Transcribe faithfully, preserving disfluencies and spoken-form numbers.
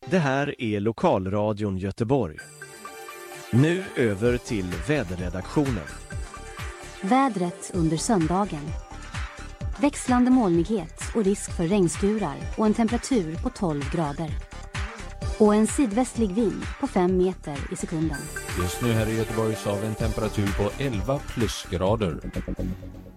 Det här är Lokalradion Göteborg. Nu över till väderredaktionen. Vädret under söndagen. Växlande molnighet och risk för regnskurar och en temperatur på tolv grader. Och en sydvästlig vind på fem meter i sekunden. Just nu här i Göteborg så har vi en temperatur på elva plusgrader.